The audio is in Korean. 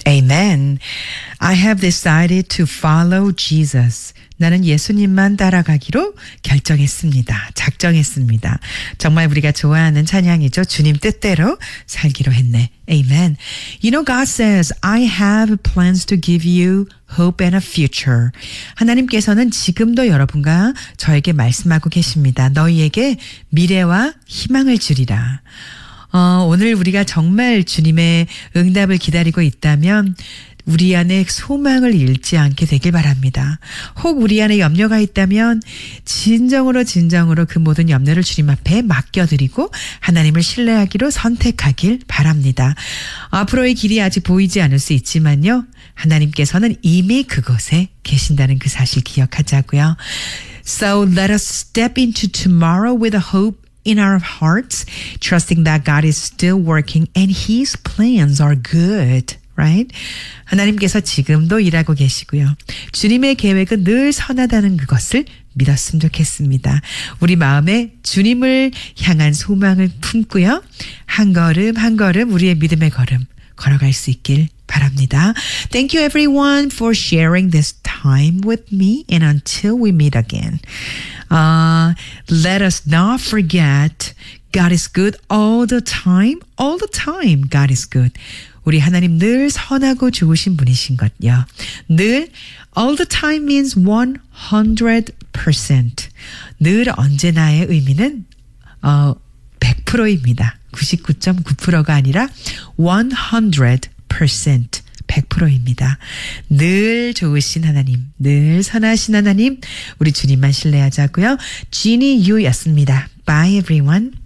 Amen. I have decided to follow Jesus. 나는 예수님만 따라가기로 결정했습니다. 작정했습니다. 정말 우리가 좋아하는 찬양이죠. 주님 뜻대로 살기로 했네. Amen. You know, God says, I have plans to give you hope and a future. 하나님께서는 지금도 여러분과 저에게 말씀하고 계십니다. 너희에게 미래와 희망을 주리라. 오늘 우리가 정말 주님의 응답을 기다리고 있다면 우리 안에 소망을 잃지 않게 되길 바랍니다. 혹 우리 안에 염려가 있다면 진정으로 그 모든 염려를 주님 앞에 맡겨드리고 하나님을 신뢰하기로 선택하길 바랍니다. 앞으로의 길이 아직 보이지 않을 수 있지만요. 하나님께서는 이미 그곳에 계신다는 그 사실 기억하자고요. So let us step into tomorrow with a hope in our hearts, trusting that God is still working and His plans are good. Right? 하나님께서 지금도 일하고 계시고요. 주님의 계획은 늘 선하다는 그것을 믿었으면 좋겠습니다. 우리 마음에 주님을 향한 소망을 품고요. 한 걸음 한 걸음 우리의 믿음의 걸음 걸어갈 수 있길 바랍니다. Thank you everyone for sharing this time with me and until we meet again. Let us not forget God is good all the time. All the time God is good. 우리 하나님 늘 선하고 좋으신 분이신 것요. 늘 all the time means 100%. 늘 언제나의 의미는 100%입니다. 99.9%가 아니라 100%. 100%입니다. 늘 좋으신 하나님, 늘 선하신 하나님, 우리 주님만 신뢰하자고요. 지니 유였습니다. Bye everyone.